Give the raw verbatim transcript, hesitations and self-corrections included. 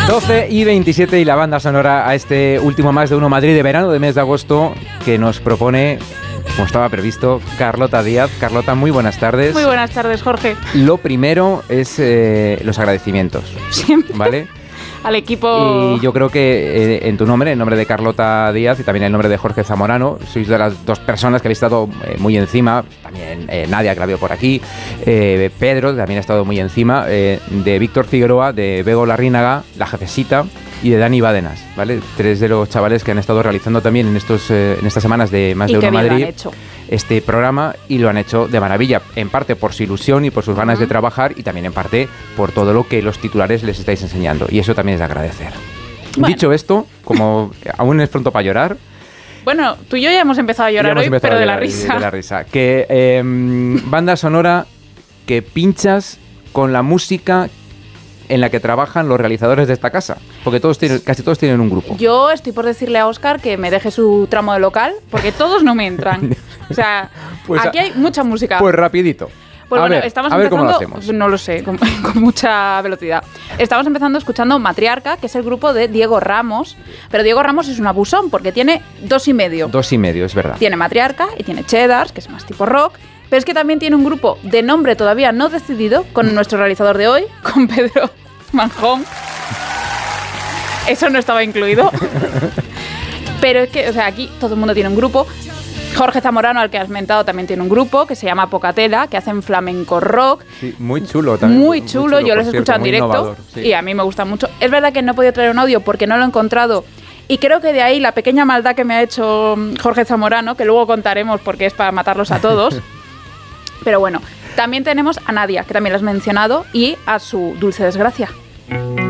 doce y veintisiete y la banda sonora a este último Más de Uno Madrid de verano de mes de agosto que nos propone, como estaba previsto, Carlota Díaz. Carlota, muy buenas tardes. Muy buenas tardes, Jorge. Lo primero es eh, los agradecimientos. Siempre. ¿Vale? Al equipo. Y yo creo que eh, en tu nombre, en nombre de Carlota Díaz y también en nombre de Jorge Zamorano, sois de las dos personas que habéis estado eh, muy encima. También eh, Nadia, que la veo por aquí, eh, Pedro, también ha estado muy encima, eh, de Víctor Figueroa, de Bego Larrínaga, la jefecita, y de Dani Bádenas, ¿vale? Tres de los chavales que han estado realizando también en estos eh, en estas semanas de Más de Uno Madrid este programa, y lo han hecho de maravilla, en parte por su ilusión y por sus ganas uh-huh. de trabajar, y también en parte por todo lo que los titulares les estáis enseñando, y eso también es de agradecer. Bueno. Dicho esto, como aún es pronto para llorar. Bueno, tú y yo ya hemos empezado a llorar hoy, pero de la risa. De la risa. Que eh, banda sonora que pinchas con la música en la que trabajan los realizadores de esta casa, porque todos tienen, casi todos tienen un grupo. Yo estoy por decirle a Óscar que me deje su tramo de local, porque todos no me entran. O sea, pues aquí hay mucha música. Pues rapidito. Pues a bueno, ver, estamos a ver empezando, cómo lo hacemos. No lo sé, con, con mucha velocidad. Estamos empezando escuchando Matriarca, que es el grupo de Diego Ramos, pero Diego Ramos es un abusón, porque tiene dos y medio. Dos y medio, es verdad. Tiene Matriarca y tiene Cheddars, que es más tipo rock, pero es que también tiene un grupo de nombre todavía no decidido con nuestro realizador de hoy, con Pedro Manjón. Eso no estaba incluido. Pero es que, o sea, aquí todo el mundo tiene un grupo. Jorge Zamorano, al que has mentado, también tiene un grupo que se llama Pocatela, que hacen flamenco rock. Sí, muy chulo también. Muy chulo, muy chulo yo los he escuchado en directo innovador, sí. Y a mí me gusta mucho. Es verdad que no he podido traer un audio porque no lo he encontrado. Y creo que de ahí la pequeña maldad que me ha hecho Jorge Zamorano, que luego contaremos porque es para matarlos a todos. Pero bueno, también tenemos a Nadia, que también lo has mencionado, y a su dulce desgracia.